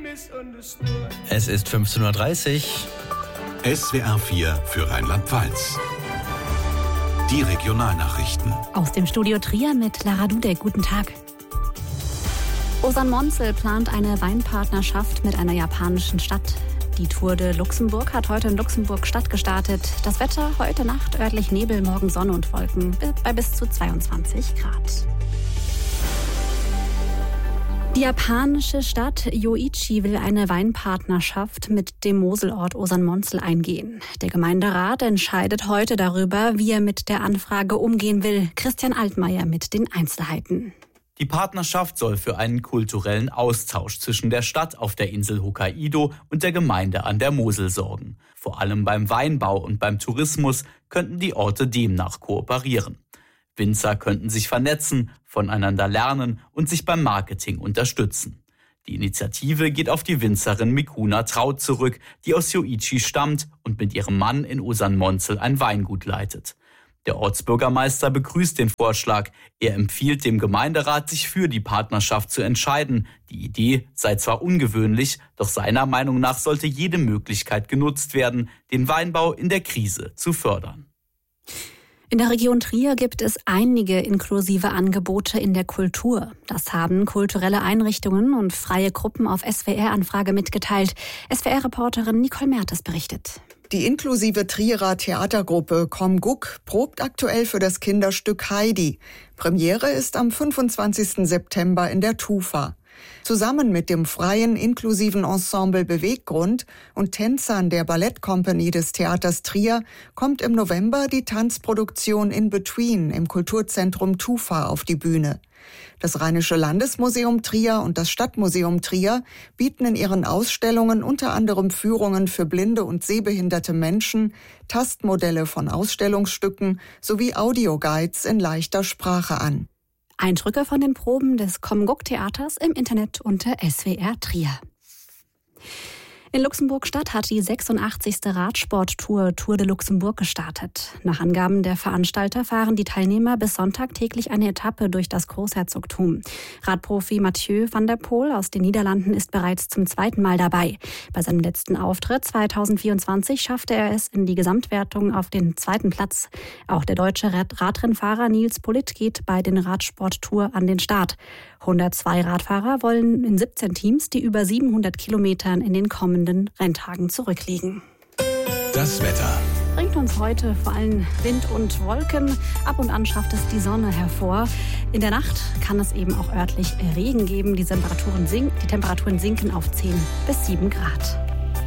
Es ist 15.30 Uhr. SWR 4 für Rheinland-Pfalz. Die Regionalnachrichten. Aus dem Studio Trier mit Lara Dudek. Guten Tag. Ozan Monzel plant eine Weinpartnerschaft mit einer japanischen Stadt. Die Tour de Luxemburg hat heute in Luxemburg-Stadt gestartet. Das Wetter heute Nacht örtlich Nebel, morgen Sonne und Wolken bei bis zu 22 Grad. Die japanische Stadt Yoichi will eine Weinpartnerschaft mit dem Moselort Ozan Monzel eingehen. Der Gemeinderat entscheidet heute darüber, wie er mit der Anfrage umgehen will. Christian Altmaier mit den Einzelheiten. Die Partnerschaft soll für einen kulturellen Austausch zwischen der Stadt auf der Insel Hokkaido und der Gemeinde an der Mosel sorgen. Vor allem beim Weinbau und beim Tourismus könnten die Orte demnach kooperieren. Winzer könnten sich vernetzen, voneinander lernen und sich beim Marketing unterstützen. Die Initiative geht auf die Winzerin Mikuna Traut zurück, die aus Yoichi stammt und mit ihrem Mann in Ozan Monzel ein Weingut leitet. Der Ortsbürgermeister begrüßt den Vorschlag. Er empfiehlt dem Gemeinderat, sich für die Partnerschaft zu entscheiden. Die Idee sei zwar ungewöhnlich, doch seiner Meinung nach sollte jede Möglichkeit genutzt werden, den Weinbau in der Krise zu fördern. In der Region Trier gibt es einige inklusive Angebote in der Kultur. Das haben kulturelle Einrichtungen und freie Gruppen auf SWR-Anfrage mitgeteilt. SWR-Reporterin Nicole Mertes berichtet. Die inklusive Trierer Theatergruppe Komguk probt aktuell für das Kinderstück Heidi. Premiere ist am 25. September in der Tufa. Zusammen mit dem freien, inklusiven Ensemble Beweggrund und Tänzern der Ballettcompany des Theaters Trier kommt im November die Tanzproduktion In Between im Kulturzentrum Tufa auf die Bühne. Das Rheinische Landesmuseum Trier und das Stadtmuseum Trier bieten in ihren Ausstellungen unter anderem Führungen für blinde und sehbehinderte Menschen, Tastmodelle von Ausstellungsstücken sowie Audioguides in leichter Sprache an. Eindrücke von den Proben des Komguk-Theaters im Internet unter SWR Trier. In Luxemburg-Stadt hat die 86. Radsporttour Tour de Luxemburg gestartet. Nach Angaben der Veranstalter fahren die Teilnehmer bis Sonntag täglich eine Etappe durch das Großherzogtum. Radprofi Mathieu van der Poel aus den Niederlanden ist bereits zum zweiten Mal dabei. Bei seinem letzten Auftritt 2024 schaffte er es in die Gesamtwertung auf den zweiten Platz. Auch der deutsche Radrennfahrer Nils Politt geht bei den Radsporttour an den Start. 102 Radfahrer wollen in 17 Teams die über 700 Kilometern in den kommenden Renntagen zurücklegen. Das Wetter. Bringt uns heute vor allem Wind und Wolken. Ab und an schafft es die Sonne hervor. In der Nacht kann es eben auch örtlich Regen geben. Die Temperaturen sinken auf 10 bis 7 Grad.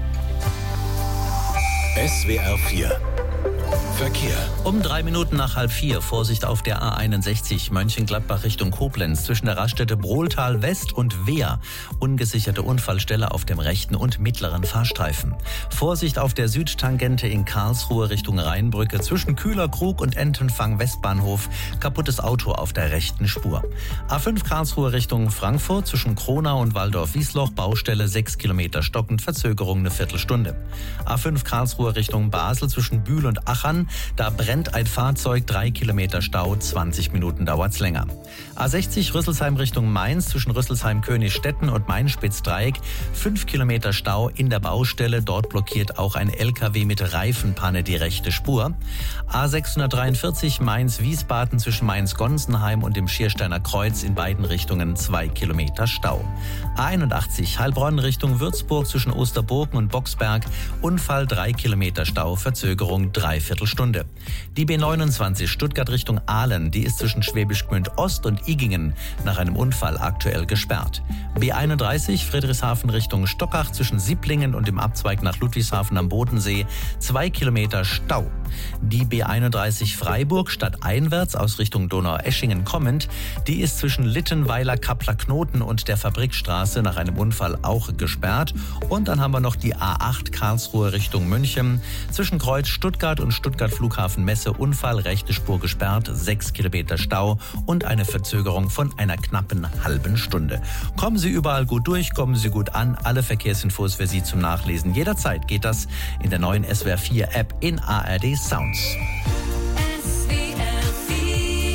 SWR 4 Verkehr. Um 3 Minuten nach 3:30 Vorsicht auf der A61 Mönchengladbach Richtung Koblenz zwischen der Raststätte Brohltal West und Wehr. Ungesicherte Unfallstelle auf dem rechten und mittleren Fahrstreifen. Vorsicht auf der Südtangente in Karlsruhe Richtung Rheinbrücke zwischen Kühlerkrug und Entenfang Westbahnhof. Kaputtes Auto auf der rechten Spur. A5 Karlsruhe Richtung Frankfurt zwischen Kronau und Waldorf-Wiesloch Baustelle 6 Kilometer stockend, Verzögerung eine Viertelstunde. A5 Karlsruhe Richtung Basel zwischen Bühl und Achern. Da brennt ein Fahrzeug, 3 Kilometer Stau, 20 Minuten dauert's länger. A60 Rüsselsheim Richtung Mainz zwischen Rüsselsheim-Königstetten und Main-Spitz-Dreieck, 5 Kilometer Stau in der Baustelle. Dort blockiert auch ein LKW mit Reifenpanne die rechte Spur. A643 Mainz-Wiesbaden zwischen Mainz-Gonsenheim und dem Schiersteiner Kreuz in beiden Richtungen 2 Kilometer Stau. A81 Heilbronn Richtung Würzburg zwischen Osterburgen und Boxberg, Unfall 3 Kilometer Stau, Verzögerung 3/4 Stunde. Die B29 Stuttgart Richtung Aalen, die ist zwischen Schwäbisch Gmünd Ost und Igingen nach einem Unfall aktuell gesperrt. B31 Friedrichshafen Richtung Stockach zwischen Sieblingen und dem Abzweig nach Ludwigshafen am Bodensee, 2 Kilometer Stau. Die B31 Freiburg stadteinwärts aus Richtung Donaueschingen kommend, die ist zwischen Littenweiler, Kappler-Knoten und der Fabrikstraße nach einem Unfall auch gesperrt. Und dann haben wir noch die A8 Karlsruhe Richtung München zwischen Kreuz Stuttgart und Stuttgart Flughafen Messe, Unfall, rechte Spur gesperrt, 6 Kilometer Stau und eine Verzögerung von einer knappen halben Stunde. Kommen Sie überall gut durch, kommen Sie gut an. Alle Verkehrsinfos für Sie zum Nachlesen. Jederzeit geht das in der neuen SWR 4 App in ARD Sounds.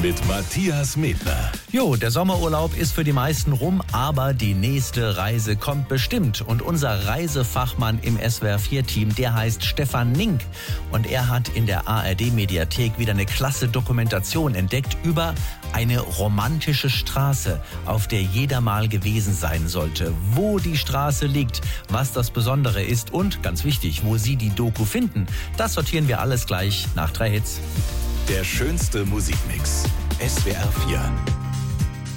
mit Matthias Medler. Jo, der Sommerurlaub ist für die meisten rum, aber die nächste Reise kommt bestimmt. Und unser Reisefachmann im SWR4-Team, der heißt Stefan Nink. Und er hat in der ARD-Mediathek wieder eine klasse Dokumentation entdeckt über eine romantische Straße, auf der jeder mal gewesen sein sollte. Wo die Straße liegt, was das Besondere ist und, ganz wichtig, wo Sie die Doku finden, das sortieren wir alles gleich nach 3 Hits. Der schönste Musikmix. SWR 4.